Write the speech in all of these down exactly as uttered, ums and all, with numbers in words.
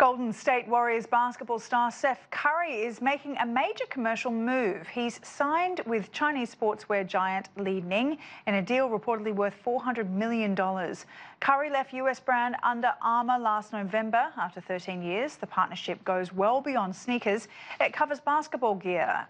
Golden State Warriors basketball star Steph Curry is making a major commercial move. He's signed with Chinese sportswear giant Li Ning in a deal reportedly worth four hundred million dollars. Curry left U S brand Under Armour last November after thirteen years. The partnership goes well beyond sneakers. It covers basketball gear,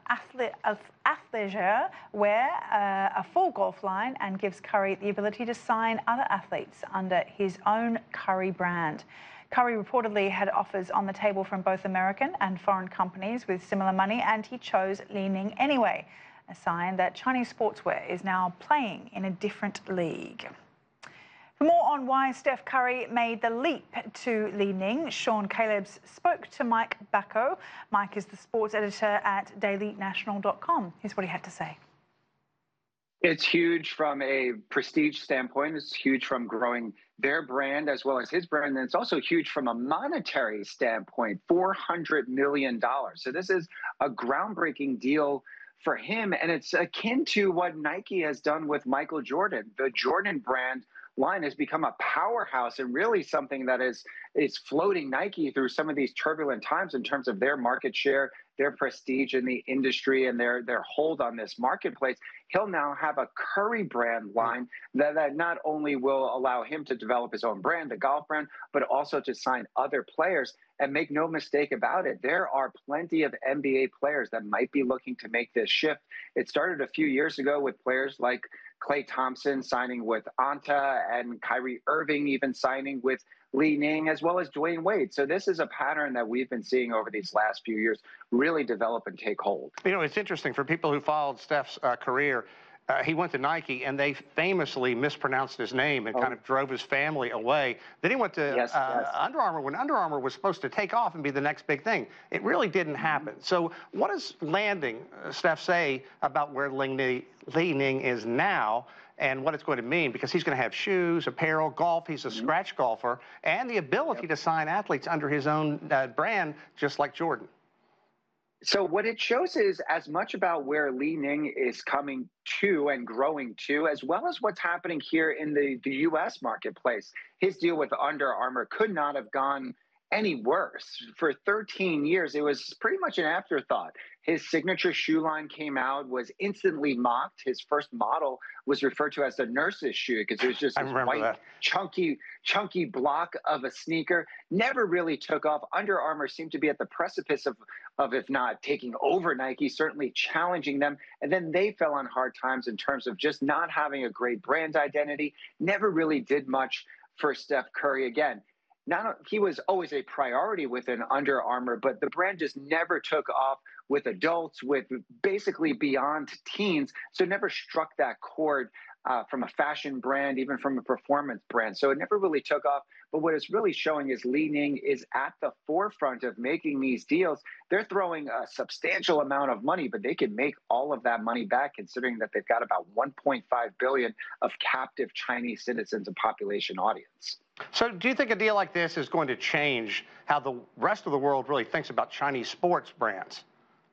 athleisure wear, uh, a full golf line, and gives Curry the ability to sign other athletes under his own Curry brand. Curry reportedly had offers on the table from both American and foreign companies with similar money, and he chose Li Ning anyway, a sign that Chinese sportswear is now playing in a different league. For more on why Steph Curry made the leap to Li Ning, Sean Calebs spoke to Mike Bacco. Mike is the sports editor at daily national dot com. Here's what he had to say. It's huge from a prestige standpoint. It's huge from growing their brand as well as his brand. And it's also huge from a monetary standpoint, four hundred million dollars. So this is a groundbreaking deal for him. And it's akin to what Nike has done with Michael Jordan. The Jordan brand line has become a powerhouse and really something that is, is floating Nike through some of these turbulent times in terms of their market share, their prestige in the industry, and their, their hold on this marketplace. He'll now have a Curry brand line that, that not only will allow him to develop his own brand, the golf brand, but also to sign other players. And make no mistake about it, there are plenty of N B A players that might be looking to make this shift. It started a few years ago with players like Klay Thompson signing with Anta and Kyrie Irving even signing with Li Ning, as well as Dwayne Wade. So this is a pattern that we've been seeing over these last few years really develop and take hold. You know, it's interesting for people who followed Steph's uh, career. Uh, he went to Nike, and they famously mispronounced his name and oh. kind of drove his family away. Then he went to yes, uh, yes. Under Armour when Under Armour was supposed to take off and be the next big thing. It really didn't happen. Mm-hmm. So what does landing, uh, Steph, say about where Li Ning is now and what it's going to mean? Because he's going to have shoes, apparel, golf. He's a mm-hmm. scratch golfer, and the ability yep. to sign athletes under his own uh, brand, just like Jordan. So what it shows is as much about where Li Ning is coming to and growing to, as well as what's happening here in the, the U S marketplace. His deal with Under Armour could not have gone any worse. For thirteen years, it was pretty much an afterthought. His signature shoe line came out, was instantly mocked. His first model was referred to as the nurse's shoe because it was just this white, that. chunky, chunky block of a sneaker. Never really took off. Under Armour seemed to be at the precipice of, of if not taking over Nike, certainly challenging them. And then they fell on hard times in terms of just not having a great brand identity. Never really did much for Steph Curry again. Not, he was always a priority within Under Armour, but the brand just never took off with adults, with basically beyond teens. So it never struck that chord uh, from a fashion brand, even from a performance brand. So it never really took off. But what it's really showing is Li Ning is at the forefront of making these deals. They're throwing a substantial amount of money, but they can make all of that money back, considering that they've got about one point five billion of captive Chinese citizens and population audience. So do you think a deal like this is going to change how the rest of the world really thinks about Chinese sports brands?